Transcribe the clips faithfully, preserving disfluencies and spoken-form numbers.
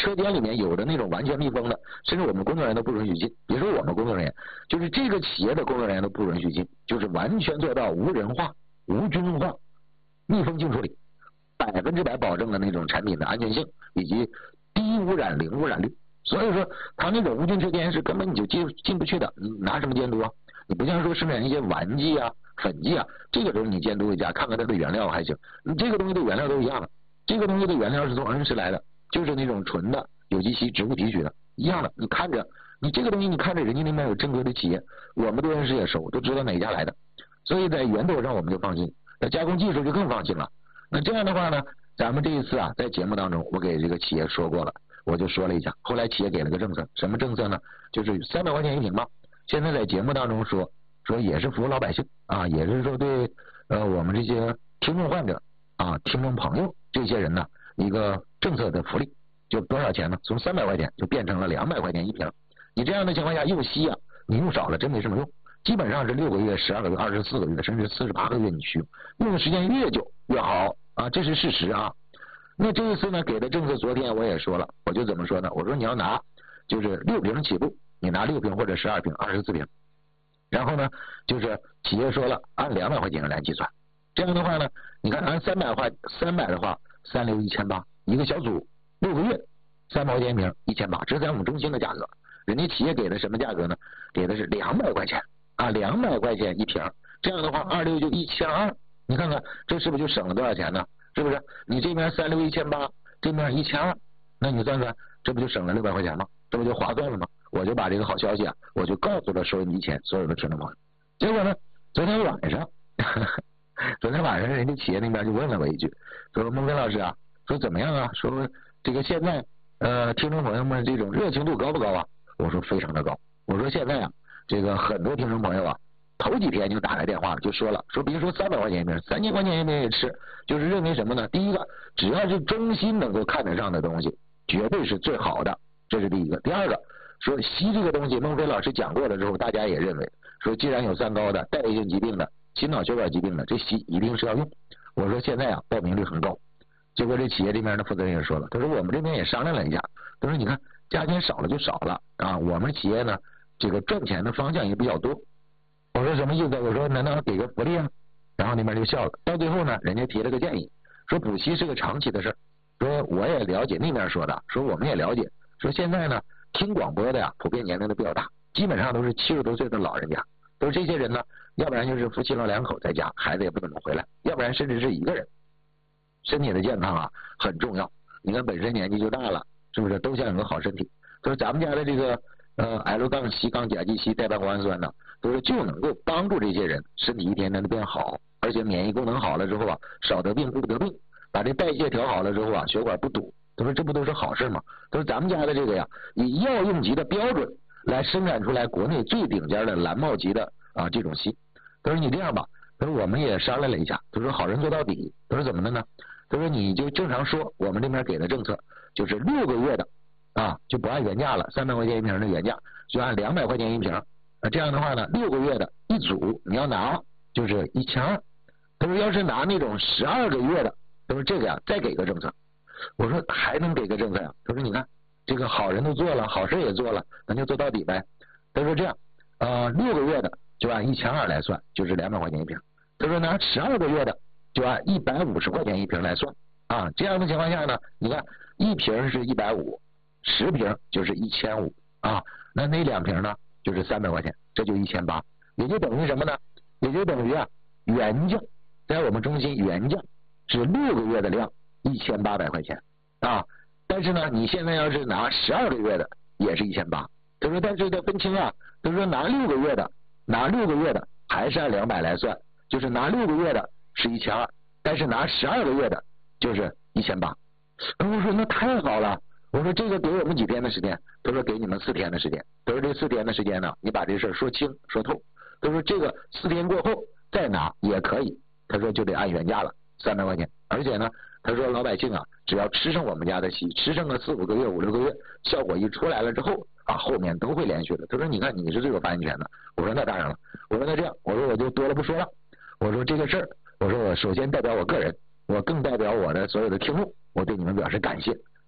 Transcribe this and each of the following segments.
车间里面有的那种完全密封的，甚至我们工作人员都不允许进，别说我们工作人员，就是这个企业的工作人员都不允许进，就是完全做到无人化、无菌化、密封净处理，百分之百保证了那种产品的安全性以及低污染、零污染率。所以说，他那种无菌车间是根本你就进进不去的，你拿什么监督啊？你不像说生产一些玩剂啊、粉剂啊，这个东西你监督一下，看看它的原料还行。你这个东西的原料都一样的，这个东西的原料是从恩施来的，就是那种纯的有机硒植物提取的，一样的。你看着，你这个东西你看着人家那边有正规的企业，我们对恩施也熟，都知道哪家来的，所以在源头上我们就放心，在加工技术就更放心了。那这样的话呢，咱们这一次啊，在节目当中我给这个企业说过了，我就说了一下，后来企业给了个政策，什么政策呢？就是三百块钱一瓶嘛。现在在节目当中说说也是服务老百姓啊，也是说对呃我们这些听众患者啊、听众朋友这些人呢一个政策的福利，就多少钱呢？从三百块钱就变成了两百块钱一瓶。你这样的情况下用稀啊，你用少了真没什么用，基本上是六个月、十二个月、二十四个月，甚至四十八个月你去用，用的时间越久越好啊，这是事实啊。那这一次呢给的政策，昨天我也说了，我就怎么说呢？我说你要拿就是六瓶起步，你拿六瓶或者十二瓶、二十四瓶，然后呢就是企业说了按两百块钱来计算，这样的话呢，你看按三百块三百的话，三六一千八，一个小组六个月，三百块钱一瓶，一千八，这是在我们中心的价格。人家企业给的什么价格呢？给的是两百块钱啊，两百块钱一瓶，这样的话二六就一千二，你看看这是不是就省了多少钱呢？是不是？你这边三六一千八，这边一千二，那你算算，这不就省了六百块钱吗？这不就划算了吗？我就把这个好消息啊，我就告诉了收音机前所有的听众朋友。结果呢，昨天晚上，呵呵昨天晚上人家企业那边就问了我一句，说孟飞老师啊，说怎么样啊？说这个现在呃听众朋友们这种热情度高不高啊？我说非常的高。我说现在啊，这个很多听众朋友啊，头几天就打来电话了，就说了，说别说三百块钱一瓶，三千块钱一瓶也吃，就是认为什么呢？第一个，只要是中心能够看得上的东西，绝对是最好的，这是第一个。第二个，说硒这个东西，孟非老师讲过了之后，大家也认为，说既然有三高的、代谢性疾病的、心脑血管疾病的，这硒一定是要用。我说现在啊，报名率很高。结果这企业这边的负责人也说了，他说我们这边也商量了一下，他说你看价钱少了就少了啊，我们企业呢这个赚钱的方向也比较多。我说什么意思？我说难道给个福利啊？然后那边就笑了。到最后呢，人家提了个建议，说补硒是个长期的事儿。说我也了解，那边说的，说我们也了解。说现在呢，听广播的呀，普遍年龄都比较大，基本上都是七十多岁的老人家，都是这些人呢，要不然就是夫妻老两口在家，孩子也不怎么回来，要不然甚至是一个人。身体的健康啊很重要，你看本身年纪就大了，是不是都想有个好身体？所以咱们家的这个呃 L 杠硒杠甲基硒代半谷氨酸呢，都是就能够帮助这些人身体一天天的变好，而且免疫功能好了之后啊，少得病不得病，把这代谢调好了之后啊，血管不堵，他说这不都是好事吗？他说咱们家的这个呀，以药用级的标准来生产出来国内最顶尖的蓝帽级的啊这种硒。他说你这样吧，他说我们也商量了一下，他说好人做到底。他说怎么的呢？他说你就正常说，我们这边给的政策就是六个月的啊，就不按原价了，三百块钱一瓶的原价，就按两百块钱一瓶。啊，这样的话呢，六个月的一组你要拿就是一千二。他说要是拿那种十二个月的，他说这个呀再给个政策。我说还能给个政策呀？他说你看这个好人都做了，好事也做了，咱就做到底呗。他说这样，呃，六个月的就按一千二来算，就是两百块钱一瓶。他说拿十二个月的就按一百五十块钱一瓶来算啊。这样的情况下呢，你看一瓶是一百五，十瓶就是一千五啊。那那两瓶呢就是三百块钱，这就一千八，也就等于什么呢？也就等于啊原价，在我们中心原价是六个月的量一千八百块钱啊。但是呢，你现在要是拿十二个月的也是一千八。他说但是得分清啊，他说拿六个月的，拿六个月的还是按两百来算。就是拿六个月的是一千二，但是拿十二个月的就是一千八。我说那太好了，我说这个给我们几天的时间？他说给你们四天的时间。他说这四天的时间呢，你把这事儿说清说透。他说这个四天过后再拿也可以。他说就得按原价了，三百块钱。而且呢，他说老百姓啊，只要吃上我们家的硒，吃上个四五个月、五六个月，效果一出来了之后啊，后面都会连续的。他说你看你是最有发言权的。我说那当然了。我说那这样，我说我就多了不说了。我说这个事儿，我说我首先代表我个人，我更代表我的所有的听众，我对你们表示感谢。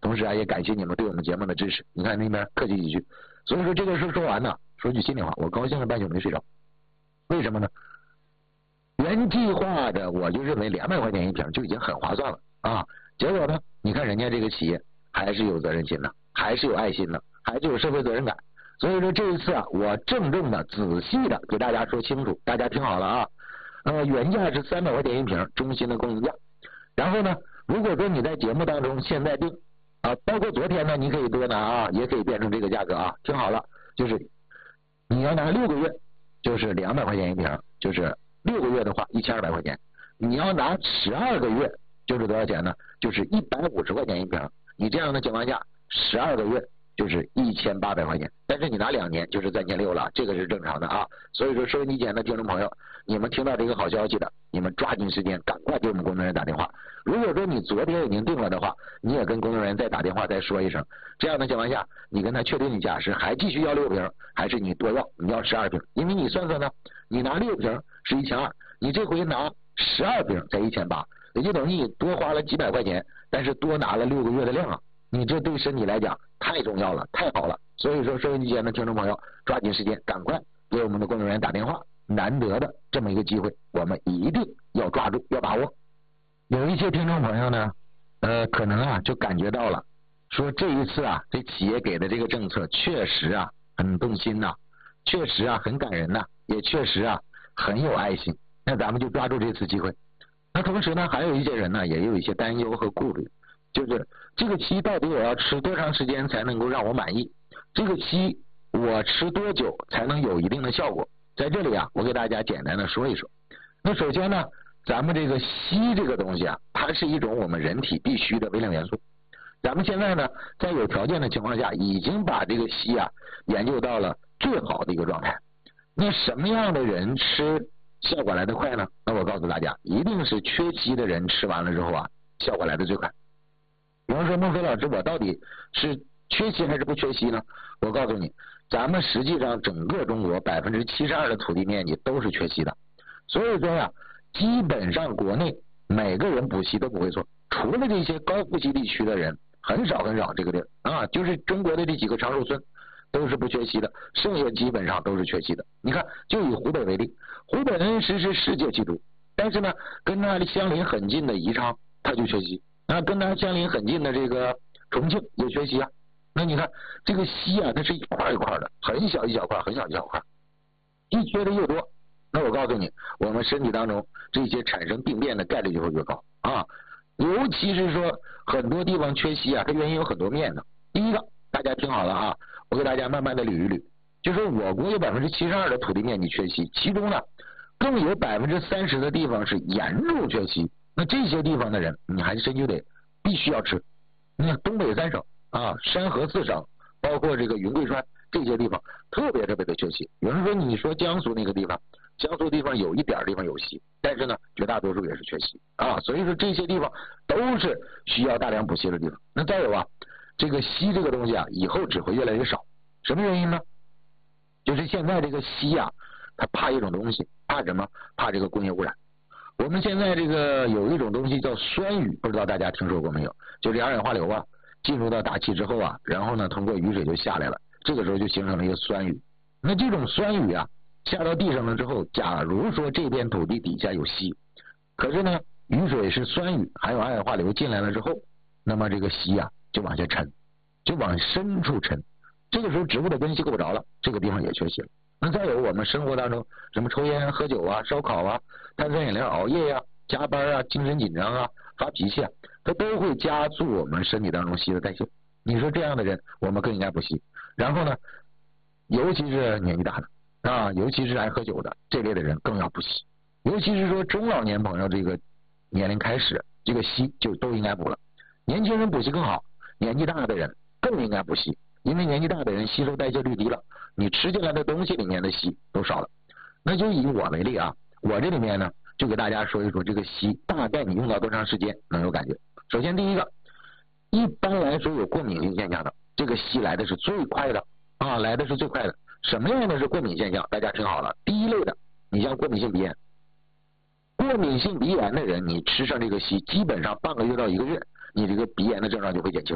同时啊也感谢你们对我们节目的支持。你看那边客气几句，所以说这个事说完呢，说句心里话，我高兴了半宿没睡着。为什么呢？原计划的我就认为两百块钱一瓶就已经很划算了啊，结果呢，你看人家这个企业还是有责任心的，还是有爱心的，还是有社会责任感。所以说这一次啊，我郑重的、仔细的给大家说清楚，大家听好了啊。呃，原价是三百块钱一瓶，中心的供应价。然后呢，如果说你在节目当中现在定啊，包括昨天呢，你可以多拿啊，也可以变成这个价格啊。听好了，就是你要拿六个月，就是两百块钱一瓶，就是六个月的话一千二百块钱。你要拿十二个月，就是多少钱呢？就是一百五十块钱一瓶。你这样的情况下，十二个月就是一千八百块钱，但是你拿两年就是三千六了，这个是正常的啊。所以说收音机前的听众朋友，你们听到这个好消息的，你们抓紧时间赶快给我们工作人员打电话。如果说你昨天已经定了的话，你也跟工作人员再打电话再说一声。这样的情况下，你跟他确定一下是还继续要六瓶，还是你多要你要十二瓶。因为你算算呢，你拿六瓶是一千二，你这回拿十二瓶才一千八，也就等于你多花了几百块钱，但是多拿了六个月的量啊。你这对身体来讲太重要了，太好了。所以说收音机前的听众朋友，抓紧时间赶快给我们的工作人员打电话，难得的这么一个机会，我们一定要抓住，要把握。有一些听众朋友呢，呃，可能啊就感觉到了，说这一次啊，这企业给的这个政策确实啊很动心呐、啊，确实啊很感人呐、啊，也确实啊很有爱心。那咱们就抓住这次机会。那同时呢，还有一些人呢，也有一些担忧和顾虑。就是这个期到底我要吃多长时间才能够让我满意？这个期我吃多久才能有一定的效果？在这里啊，我给大家简单的说一说。那首先呢，咱们这个硒这个东西啊，它是一种我们人体必须的微量元素。咱们现在呢，在有条件的情况下，已经把这个硒啊研究到了最好的一个状态。那什么样的人吃效果来得快呢？那我告诉大家，一定是缺硒的人吃完了之后啊，效果来得最快。比方说孟非老师，我到底是缺硒还是不缺硒呢？我告诉你，咱们实际上整个中国百分之七十二的土地面积都是缺硒的，所以说呀，基本上国内每个人补硒都不会错，除了这些高富硒地区的人，很少很少这个地儿啊，就是中国的这几个长寿村都是不缺硒的，剩下基本上都是缺硒的。你看，就以湖北为例，湖北恩施是世界硒都，但是呢，跟它相邻很近的宜昌，它就缺硒。那跟它相邻很近的这个重庆也缺硒啊。那你看这个硒啊，它是一块一块的，很小一小块，很小一小块，一缺的越多，那我告诉你，我们身体当中这些产生病变的概率就会越高啊。尤其是说很多地方缺硒啊，它原因有很多面的。第一个，大家听好了啊，我给大家慢慢的捋一捋，就是我国有百分之七十二的土地面积缺硒，其中呢，更有百分之三十的地方是严重缺硒。那这些地方的人，你还真就得必须要吃。你看东北三省啊，山河四省，包括这个云贵川这些地方，特别特别的缺硒。有人说，你说江苏那个地方，江苏地方有一点地方有硒，但是呢，绝大多数也是缺硒啊。所以说这些地方都是需要大量补硒的地方。那再有啊，这个硒这个东西啊，以后只会越来越少。什么原因呢？就是现在这个硒啊，它怕一种东西，怕什么？怕这个工业污染。我们现在这个有一种东西叫酸雨，不知道大家听说过没有？就是二氧化硫啊，进入到大气之后啊，然后呢，通过雨水就下来了，这个时候就形成了一个酸雨。那这种酸雨啊，下到地上了之后，假如说这片土地底下有硒，可是呢，雨水是酸雨，还有二氧化硫进来了之后，那么这个硒啊就往下沉，就往深处沉。这个时候植物的根系够不着了，这个地方也缺硒了。那再有我们生活当中什么抽烟、喝酒啊、烧烤啊、碳酸饮料、熬夜呀、啊、加班啊、精神紧张啊、发脾气啊，它都会加速我们身体当中硒的代谢。你说这样的人，我们更应该补硒。然后呢，尤其是年纪大的啊，尤其是爱喝酒的这类的人更要补硒。尤其是说中老年朋友这个年龄开始，这个硒就都应该补了。年轻人补硒更好，年纪大的人更应该补硒。因为年纪大的人吸收代谢率低了，你吃进来的东西里面的硒都少了。那就以我为例啊，我这里面呢就给大家说一说这个硒大概你用到多长时间能有感觉。首先第一个，一般来说有过敏性现象的，这个硒来的是最快的啊，来的是最快的。什么样的是过敏现象？大家听好了，第一类的，你像过敏性鼻炎，过敏性鼻炎的人，你吃上这个硒，基本上半个月到一个月，你这个鼻炎的症状就会减轻了。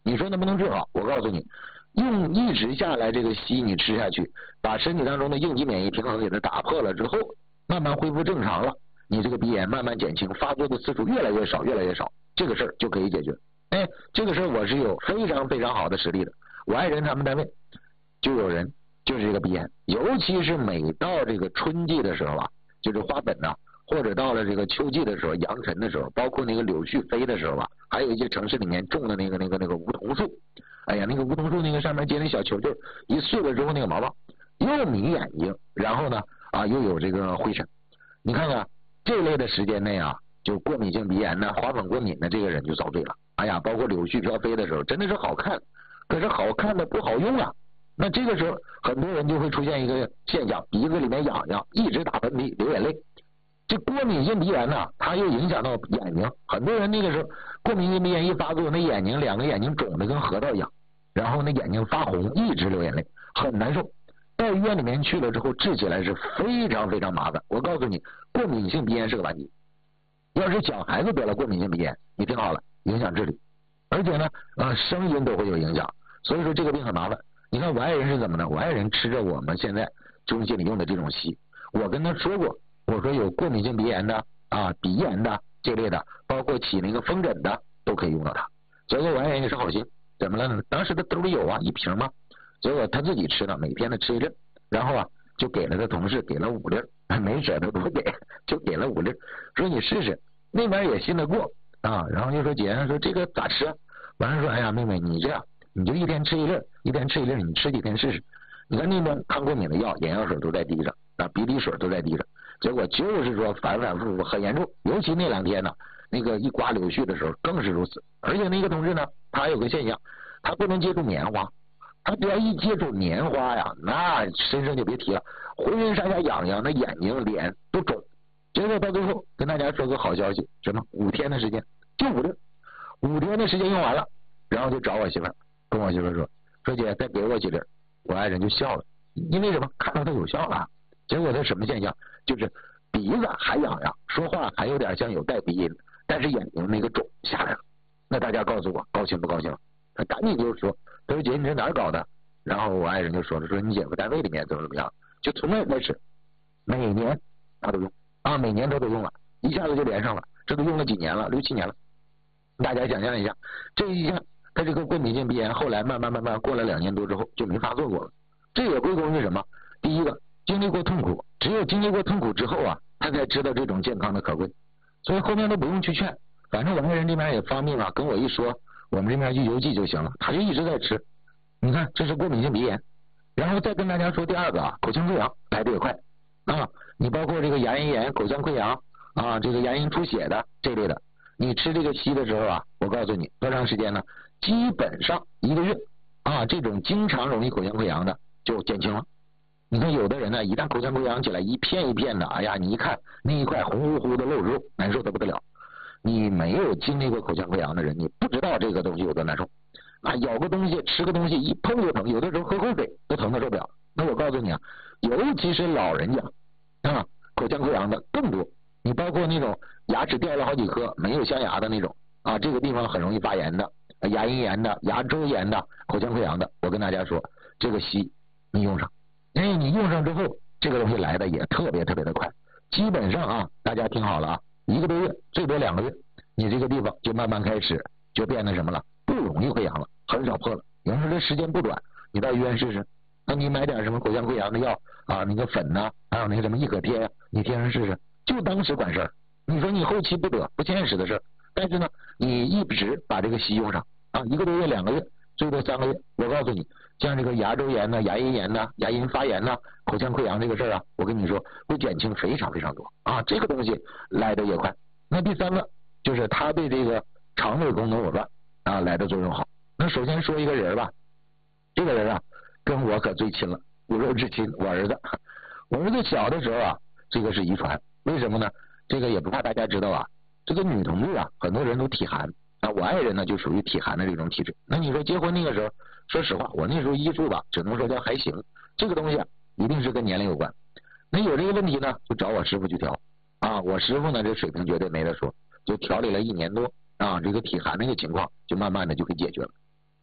你说能不能治好？我告诉你，用一直下来这个西你吃下去，把身体当中的应激免疫平衡给它打破了之后，慢慢恢复正常了，你这个鼻炎慢慢减轻，发作的次数越来越少越来越少，这个事儿就可以解决。哎，这个事儿我是有非常非常好的实力的。我爱人他们单位就有人就是这个鼻炎，尤其是每到这个春季的时候啊，就是花粉呐、啊，或者到了这个秋季的时候，扬尘的时候，包括那个柳絮飞的时候啊，还有一些城市里面种的那个那个那个梧桐树，哎呀，那个梧桐树那个上面结那小球球，一碎了之后那个毛毛又迷眼睛，然后呢啊又有这个灰尘，你看看这类的时间内啊，就过敏性鼻炎呢、花粉过敏的这个人就遭罪了。哎呀，包括柳絮飘飞的时候，真的是好看，可是好看的不好用啊。那这个时候很多人就会出现一个现象，鼻子里面痒痒，一直打喷嚏流眼泪。这过敏性鼻炎呢，它又影响到眼睛，很多人那个时候过敏性鼻炎一发作，那眼睛两个眼睛肿的跟核桃一样，然后那眼睛发红，一直流眼泪，很难受。到医院里面去了之后，治起来是非常非常麻烦。我告诉你，过敏性鼻炎是个顽疾。要是小孩子得了过敏性鼻炎，你听好了，影响智力，而且呢，呃，声音都会有影响。所以说这个病很麻烦。你看我爱人是怎么呢？我爱人吃着我们现在中医里用的这种西，我跟他说过，我说有过敏性鼻炎的啊、鼻炎的这类的，包括起那个风疹的，都可以用到它。结果我爱人也是好心，怎么了呢？当时他兜里有啊，一瓶嘛，结果他自己吃的，每天的吃一粒，然后啊就给了他同事，给了五粒，没舍得多给，就给了五粒，说你试试。那边也信得过啊，然后就说姐说这个咋吃啊？完了说哎呀妹妹你这样，你就一天吃一粒，一天吃一粒，你吃几天试试。你看那边抗过敏的药、眼药水都在滴着啊，鼻涕水都在滴着，结果就是说反反复复很严重，尤其那两天呢，那个一刮柳絮的时候更是如此。而且那个同志呢，他还有个现象，他不能接触棉花，他只要一接触棉花呀，那身上就别提了，浑身上下痒痒，那眼睛脸都肿。结果到最后跟大家说个好消息，什么？五天的时间就五粒，五天的时间用完了，然后就找我媳妇儿，跟我媳妇儿说，说姐再给我几粒。我爱人就笑了，因为什么？看到他有效了。结果他什么现象？就是鼻子还痒痒，说话还有点像有带鼻音，但是眼睛那个肿下来了。那大家告诉我高兴不高兴？他赶紧就说，他说姐你这哪儿搞的？然后我爱人就说了，说你姐夫单位里面怎么怎么样，就从那开始每年他都用。啊，每年他都用了，一下子就连上了，这都用了几年了，六七年了。大家想象一下，这一下他这个过敏性鼻炎后来慢慢慢慢过了两年多之后就没发作过了。这也归功于什么？第一个，经历过痛苦，只有经历过痛苦之后啊，他才知道这种健康的可贵。所以后面都不用去劝，反正我爱人这边也方便了，跟我一说，我们这边去邮寄就行了，他就一直在吃。你看，这是过敏性鼻炎，然后再跟大家说第二个啊，口腔溃疡来得也快。啊，你包括这个牙龈炎、口腔溃疡啊，这个牙龈出血的这类的，你吃这个西的时候啊，我告诉你多长时间呢？基本上一个月啊，这种经常容易口腔溃疡的就减轻了。你看有的人呢，一旦口腔溃疡起来，一片一片的，哎呀，你一看那一块红乎乎的露肉，难受的不得了。你没有经历过口腔溃疡的人，你不知道这个东西有多难受。啊，咬个东西、吃个东西一碰就疼，有的时候喝口水都疼的受不了。那我告诉你啊，尤其是老人家啊，口腔溃疡的更多。你包括那种牙齿掉了好几颗没有镶牙的那种啊，这个地方很容易发炎的，牙龈炎的、牙周炎的、口腔溃疡的，我跟大家说，这个硒你用上，哎，你用上之后，这个东西来的也特别特别的快。基本上啊，大家听好了啊，一个多月，最多两个月，你这个地方就慢慢开始就变得什么了，不容易溃疡了，很少破了。有人说这时间不短，你到医院试试。那你买点什么口腔溃疡的药啊，那个粉呐、啊，还有那个什么益可贴呀、啊，你贴上试试，就当时管事儿。你说你后期不得不现实的事儿，但是呢，你一直把这个硒用上啊，一个多月、两个月，最多三个月。我告诉你，像这个牙周炎呐、牙龈炎呐、牙龈发炎呐、口腔溃疡这个事儿啊，我跟你说会减轻非常非常多啊，这个东西来的也快。那第三个就是它对这个肠胃功能紊乱啊来的作用好。那首先说一个人吧，这个人啊。跟我可最亲了，骨肉至亲。我儿子，我儿子小的时候啊，这个是遗传，为什么呢？这个也不怕大家知道啊。这个女同志啊，很多人都体寒啊，我爱人呢就属于体寒的这种体质。那你说结婚那个时候，说实话，我那时候医术吧，只能说叫还行。这个东西啊，一定是跟年龄有关。那有这个问题呢，就找我师傅去调啊。我师傅呢，这水平绝对没得说，就调理了一年多啊，这个体寒那个情况就慢慢的就给解决了。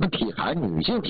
那体寒，女性体